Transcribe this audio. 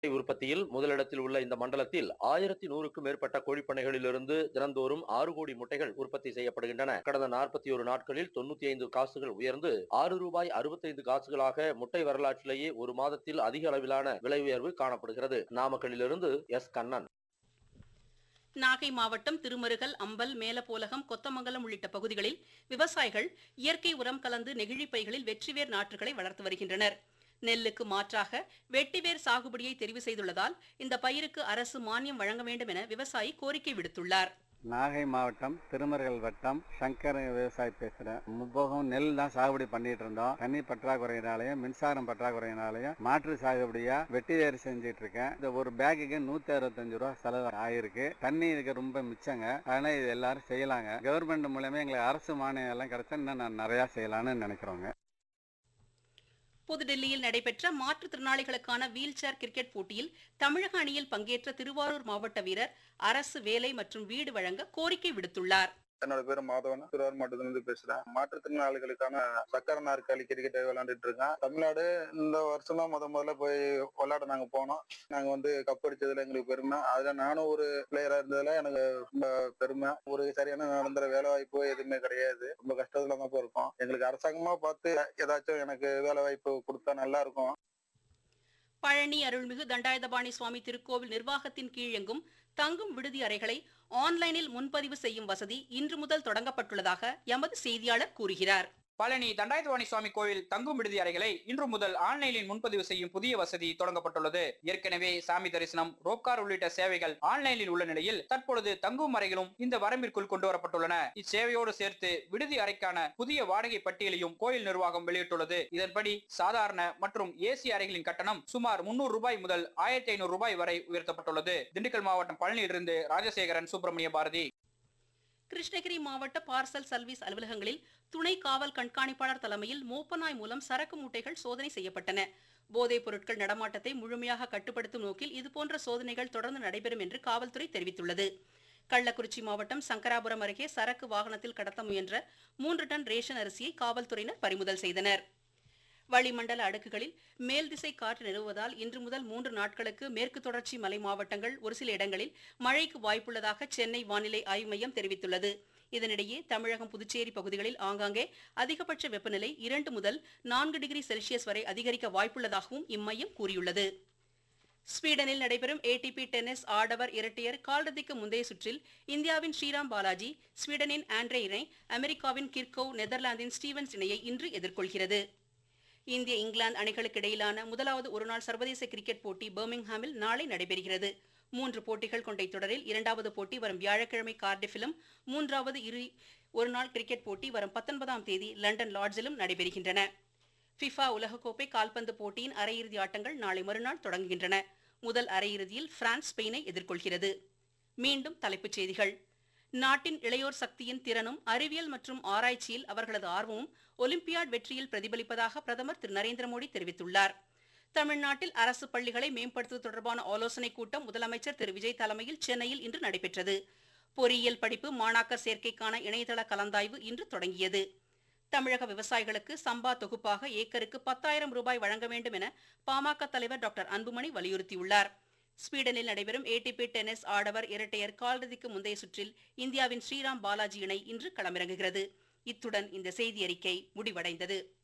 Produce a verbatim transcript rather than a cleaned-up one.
உற்பத்தியில் முதலிடத்தில் உள்ள இந்த மண்டலத்தில் ஆயிரத்தி நூறுக்கும் மேற்பட்ட கோழிப்பண்ணைகளிலிருந்து தினந்தோறும் ஆறு கோடி முட்டைகள் உற்பத்தி செய்யப்படுகின்றன. கடந்த நாற்பத்தி ஒரு நாட்களில் தொண்ணூத்தி ஐந்து காசுகள் உயர்ந்து ஆறு ரூபாய் அறுபத்தைந்து காசுகளாக முட்டை வரலாற்றிலேயே ஒரு மாதத்தில் அதிக அளவிலான விலை உயர்வு காணப்படுகிறது. நாமக்கல்லிலிருந்து எஸ் கண்ணன். நாகை மாவட்டம் திருமருகல், அம்பல், மேலப்போலகம், கொத்தமங்கலம் உள்ளிட்ட பகுதிகளில் விவசாயிகள் இயற்கை உரம் கலந்து நெகிழி பைகளில் வெற்றிவேர் நாற்றுகளை வளர்த்து வருகின்றனர். நெல்லுக்கு மாற்றாக வெட்டிவேர் சாகுபடியை தெரிவு செய்துள்ளதால் இந்த பயிருக்கு அரசு மானியம் வழங்க வேண்டும் என விவசாயி கோரிக்கை விடுத்துள்ளார். நாகை மாவட்டம் திருமருகல் வட்டம் சங்கர் விவசாயி பேசுறேன். முப்போகம் நெல் தான் சாகுபடி பண்ணிட்டு இருந்தோம். தண்ணி பற்றாக்குறையினாலையும் மின்சாரம் பற்றாக்குறையினாலையும் மாற்று சாகுபடியா வெட்டி வேறு செஞ்சிட்டு இருக்கேன். இந்த ஒரு பேக்குக்கு நூத்தி அறுபத்தஞ்சு ரூபா செலவு ஆயிருக்கு. தண்ணி இதுக்கு ரொம்ப மிச்சங்க. அதனால இது எல்லாரும் செய்யலாங்க. கவர்மெண்ட் மூலமே எங்களுக்கு அரசு மானியம் எல்லாம் கிடைச்சா இன்னும் நான் நிறைய செய்யலாம்னு நினைக்கிறோங்க. புதுடில்லியில் நடைபெற்ற மாற்றுத்திறனாளிகளுக்கான வீல் சேர் கிரிக்கெட் போட்டியில் தமிழக அணியில் பங்கேற்ற திருவாரூர் மாவட்ட வீரர் அரசு வேலை மற்றும் வீடு வழங்க கோரிக்கை விடுத்துள்ளார். என்னோட பேரு மாதவன், திருவாரூர் மாவட்டத்திலிருந்து பேசுறேன். மாற்றுத்திறனாளிகளுக்கான சக்கர நாற்காலி கிரிக்கெட் விளையாண்டுட்டு இருக்கேன். தமிழ்நாடு இந்த வருஷம் தான் முத முதல்ல போய் விளையாட நாங்க போனோம். நாங்க வந்து கப் அடிச்சதுல எங்களுக்கு பெருமை. அதுல நானும் ஒரு பிளேயரா இருந்ததுல எனக்கு ரொம்ப பெருமை. ஒரு சரியான நிரந்தர வேலை வாய்ப்பு எதுவுமே கிடையாது. ரொம்ப கஷ்டத்துல தான் இருக்கோம். எங்களுக்கு அரசாங்கமா பார்த்து ஏதாச்சும் எனக்கு வேலை வாய்ப்பு கொடுத்தா நல்லா இருக்கும். பழனி அருள்மிகு தண்டாயுதபாணி சுவாமி திருக்கோவில் நிர்வாகத்தின் கீழ் எங்கும் தங்கும் விடுதி அறைகளை ஆன்லைனில் முன்பதிவு செய்யும் வசதி இன்று முதல் தொடங்கப்பட்டுள்ளதாக எமது செய்தியாளர் கூறுகிறார். பழனி தண்டாயுதபாணி சுவாமி கோவில் தங்கும் விடுதி அறைகளை இன்று முதல் ஆன்லைனில் முன்பதிவு செய்யும் புதிய வசதி தொடங்கப்பட்டுள்ளது. ஏற்கனவே சாமி தரிசனம், ரோப்கார் உள்ளிட்ட சேவைகள் ஆன்லைனில் உள்ள நிலையில் தற்பொழுது தங்கும் அறைகளும் இந்த வரம்பிற்குள் கொண்டு வரப்பட்டுள்ளன. இச்சேவையோடு சேர்த்து விடுதி அறைக்கான புதிய வாடகை பட்டியலையும் கோயில் நிர்வாகம் வெளியிட்டுள்ளது. இதன்படி சாதாரண மற்றும் ஏசி அறைகளின் கட்டணம் சுமார் முன்னூறு ரூபாய் முதல் ஆயிரத்தி ஐநூறு ரூபாய் வரை உயர்த்தப்பட்டுள்ளது. திண்டுக்கல் மாவட்டம் பழனியிலிருந்து ராஜசேகரன், சுப்பிரமணிய பாரதி. கிருஷ்ணகிரி மாவட்ட பார்சல் சர்வீஸ் அலுவலகங்களில் துணை காவல் கண்காணிப்பாளர் தலைமையில் மோப்பநாய் மூலம் சரக்கு மூட்டைகள் சோதனை செய்யப்பட்டன. போதைப் பொருட்கள் நடமாட்டத்தை முழுமையாக கட்டுப்படுத்தும் நோக்கில் இதுபோன்ற சோதனைகள் தொடர்ந்து நடைபெறும் என்று காவல்துறை தெரிவித்துள்ளது. கள்ளக்குறிச்சி மாவட்டம் சங்கராபுரம் அருகே சரக்கு வாகனத்தில் கடத்த முயன்ற மூன்று டன் ரேஷன் அரிசியை காவல்துறையினர் பறிமுதல் செய்தனர். வளிமண்டல அடுக்குகளில் மேல் திசை காற்று நிலவுவதால் இன்று முதல் மூன்று நாட்களுக்கு மேற்கு தொடர்ச்சி மலை மாவட்டங்கள் ஒரு சில இடங்களில் மழைக்கு வாய்ப்புள்ளதாக சென்னை வானிலை ஆய்வு மையம் தெரிவித்துள்ளது. இதனிடையே தமிழகம், புதுச்சேரி பகுதிகளில் ஆங்காங்கே அதிகபட்ச வெப்பநிலை இரண்டு முதல் நான்கு டிகிரி செல்சியஸ் வரை அதிகரிக்க வாய்ப்புள்ளதாகவும் இம்மையம் கூறியுள்ளது. ஸ்வீடனில் நடைபெறும் ஏடிபி டென்னிஸ் ஆடவர் இரட்டையர் காலிறுதிக்கு முந்தைய சுற்றில் இந்தியாவின் ஸ்ரீராம் பாலாஜி ஸ்வீடனின் ஆண்ட்ரே இணை அமெரிக்காவின் கிர்கோவ், நெதர்லாந்தின் ஸ்டீவன்ஸ் இணையை இன்று எதிர்கொள்கிறது. இந்திய இங்கிலாந்து அணிகளுக்கு இடையிலான முதலாவது ஒருநாள் சர்வதேச கிரிக்கெட் போட்டி பர்மிங்ஹாமில் நாளை நடைபெறுகிறது. மூன்று போட்டிகள் கொண்ட தொடரில் இரண்டாவது போட்டி வரும் வியாழக்கிழமை கார்டிஃபிலும், மூன்றாவது இரு ஒருநாள் கிரிக்கெட் போட்டி வரும் பத்தொன்பதாம் தேதி லண்டன் லார்ட்ஸிலும் நடைபெறுகின்றன. ஃபிஃபா உலகக்கோப்பை கால்பந்து போட்டியின் அரையிறுதி ஆட்டங்கள் நாளை மறுநாள் தொடங்குகின்றன. முதல் அரையிறுதியில் பிரான்ஸ் ஸ்பெயினை எதிர்கொள்கிறது. மீண்டும் தலைப்புச் செய்திகள். நாட்டின் இளையோர் சக்தியின் திறனும் அறிவியல் மற்றும் ஆராய்ச்சியில் அவர்களது ஆர்வமும் ஒலிம்பியாட் வெற்றியில் பிரதிபலிப்பதாக பிரதமர் திரு நரேந்திர மோடி தெரிவித்துள்ளார். தமிழ்நாட்டில் அரசு பள்ளிகளை மேம்படுத்துவது தொடர்பான ஆலோசனைக் கூட்டம் முதலமைச்சர் திரு விஜய் தலைமையில் சென்னையில் இன்று நடைபெற்றது. பொறியியல் படிப்பு மாணாக்கர் சேர்க்கைக்கான இணையதள கலந்தாய்வு இன்று தொடங்கியது. தமிழக விவசாயிகளுக்கு சம்பா தொகுப்பாக ஏக்கருக்கு பத்தாயிரம் ரூபாய் வழங்க வேண்டும் என பாமக தலைவர் டாக்டர் அன்புமணி வலியுறுத்தியுள்ளார். ஸ்வீடனில் நடைபெறும் ஏடிபி டென்னிஸ் ஆடவர் இரட்டையர் காலிறுதிக்கு முந்தைய சுற்றில் இந்தியாவின் ஸ்ரீராம் பாலாஜி இணை இன்று களமிறங்குகிறது. இத்துடன் இந்த செய்தி அறிக்கை முடிவடைந்தது.